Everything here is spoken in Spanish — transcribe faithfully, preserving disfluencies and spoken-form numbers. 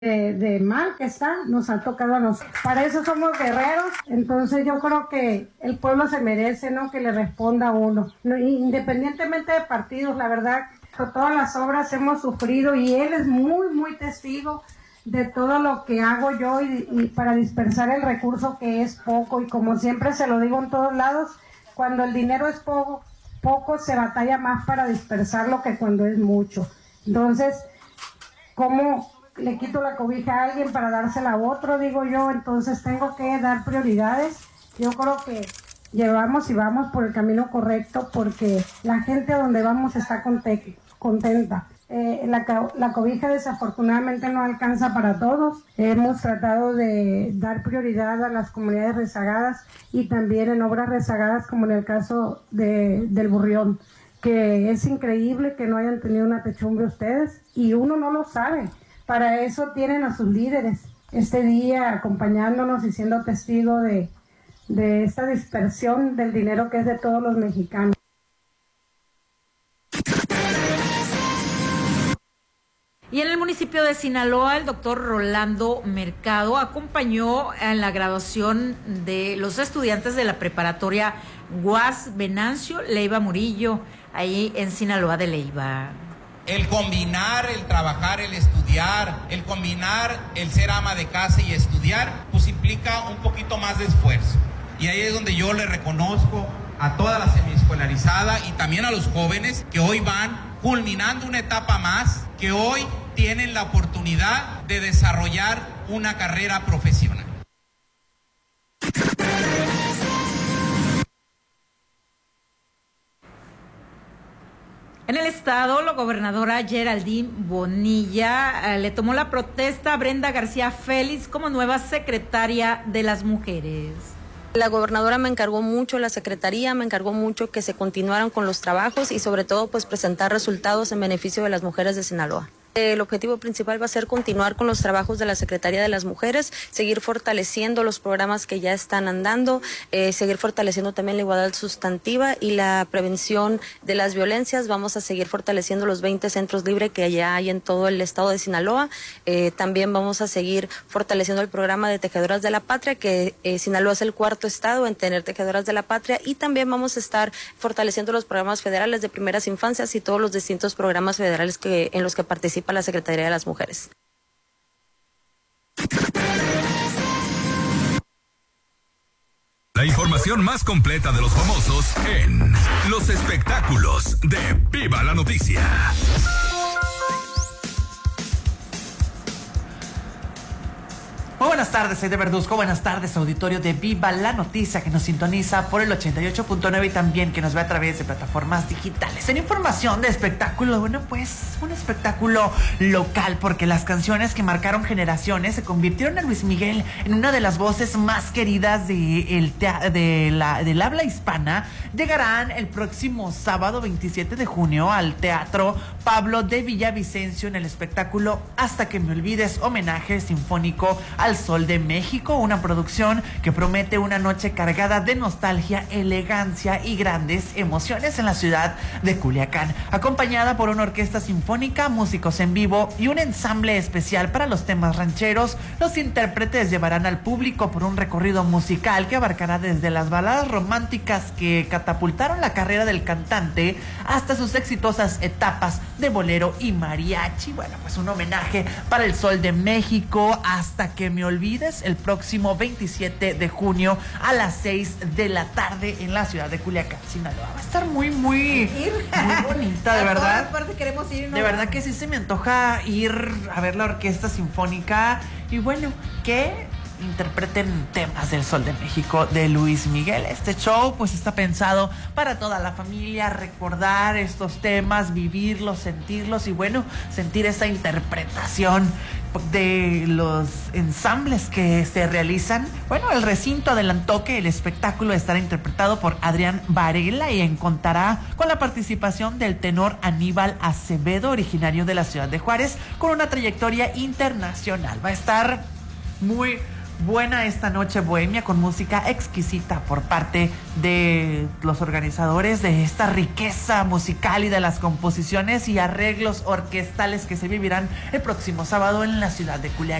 De, de mal que está, nos ha tocado a nosotros. Para eso somos guerreros, entonces yo creo que el pueblo se merece, ¿no?, que le responda a uno. No, independientemente de partidos, la verdad, por todas las obras hemos sufrido y él es muy, muy testigo de todo lo que hago yo y, y para dispersar el recurso que es poco, y como siempre se lo digo en todos lados, cuando el dinero es poco, poco se batalla más para dispersarlo que cuando es mucho. Entonces, ¿cómo le quito la cobija a alguien para dársela a otro? Digo yo, entonces tengo que dar prioridades. Yo creo que llevamos y vamos por el camino correcto porque la gente a donde vamos está conte- contenta. Eh, la, la cobija desafortunadamente no alcanza para todos. Hemos tratado de dar prioridad a las comunidades rezagadas y también en obras rezagadas, como en el caso de, del Burrión, que es increíble que no hayan tenido una techumbre ustedes y uno no lo sabe. Para eso tienen a sus líderes este día acompañándonos y siendo testigo de, de esta dispersión del dinero que es de todos los mexicanos. Y en el municipio de Sinaloa, el doctor Rolando Mercado acompañó en la graduación de los estudiantes de la preparatoria Guas Venancio Leiva Murillo, ahí en Sinaloa de Leiva. El combinar, el trabajar, el estudiar, el combinar el ser ama de casa y estudiar, pues implica un poquito más de esfuerzo. Y ahí es donde yo le reconozco a toda la semiescolarizada y también a los jóvenes que hoy van culminando una etapa más, que hoy tienen la oportunidad de desarrollar una carrera profesional. En el estado, la gobernadora Geraldine Bonilla eh, le tomó la protesta a Brenda García Félix como nueva secretaria de las mujeres. La gobernadora me encargó mucho, la secretaría me encargó mucho que se continuaran con los trabajos y sobre todo pues presentar resultados en beneficio de las mujeres de Sinaloa. El objetivo principal va a ser continuar con los trabajos de la Secretaría de las Mujeres, seguir fortaleciendo los programas que ya están andando, eh, seguir fortaleciendo también la igualdad sustantiva y la prevención de las violencias. Vamos a seguir fortaleciendo los veinte centros libres que ya hay en todo el estado de Sinaloa. Eh, también vamos a seguir fortaleciendo el programa de Tejedoras de la Patria, que eh, Sinaloa es el cuarto estado en tener Tejedoras de la Patria, y también vamos a estar fortaleciendo los programas federales de primeras infancias y todos los distintos programas federales que en los que participan a la Secretaría de las Mujeres. La información más completa de los famosos en los espectáculos de Viva la Noticia. Muy buenas tardes, soy de Verduzco. Buenas tardes, auditorio de Viva la Noticia, que nos sintoniza por el ochenta y ocho punto nueve y también que nos ve a través de plataformas digitales. En información de espectáculo, bueno, pues un espectáculo local, porque las canciones que marcaron generaciones se convirtieron a Luis Miguel en una de las voces más queridas de el tea- de la, del habla hispana. Llegarán el próximo sábado veintisiete de junio al Teatro Pablo de Villavicencio en el espectáculo Hasta que me olvides, homenaje sinfónico al Sol de México, una producción que promete una noche cargada de nostalgia, elegancia y grandes emociones en la ciudad de Culiacán, acompañada por una orquesta sinfónica, músicos en vivo y un ensamble especial para los temas rancheros. Los intérpretes llevarán al público por un recorrido musical que abarcará desde las baladas románticas que catapultaron la carrera del cantante hasta sus exitosas etapas de bolero y mariachi. Bueno, pues un homenaje para el Sol de México, Hasta que me olvides, el próximo veintisiete de junio a las seis de la tarde en la ciudad de Culiacán, Sinaloa. Va a estar muy, muy, muy bonita, de verdad. Aparte queremos ir, ¿no? De verdad que sí se me antoja ir a ver la orquesta sinfónica y bueno, que interpreten temas del Sol de México de Luis Miguel. Este show pues está pensado para toda la familia, recordar estos temas, vivirlos, sentirlos y bueno, sentir esa interpretación de los ensambles que se realizan. Bueno, el recinto adelantó que el espectáculo estará interpretado por Adrián Varela y contará con la participación del tenor Aníbal Acevedo, originario de la ciudad de Juárez, con una trayectoria internacional. Va a estar muy buena esta noche bohemia con música exquisita por parte de los organizadores de esta riqueza musical y de las composiciones y arreglos orquestales que se vivirán el próximo sábado en la ciudad de Culiacán.